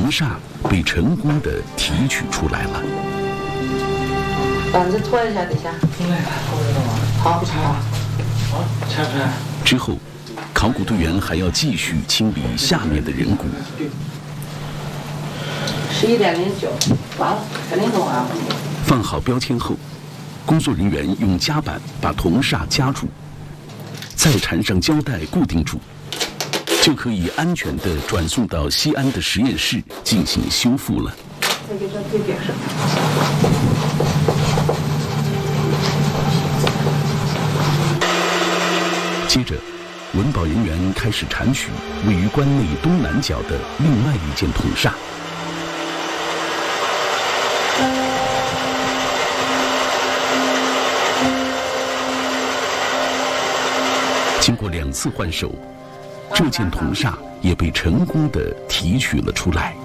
铜煞被成功的提取出来了。 板子拖一下，等一下。好，好，拆出来。 之后，考古队员还要继续清理下面的人骨。 11:09，完了，肯定弄完了。 放好标签后，工作人员用夹板把铜煞夹住，再缠上胶带固定住，就可以安全地转送到西安的实验室进行修复了。 再给这贴点上。 接着，文保人员开始铲取位于关内东南角的另外一件铜煞。经过2次换手，这件铜煞也被成功地提取了出来。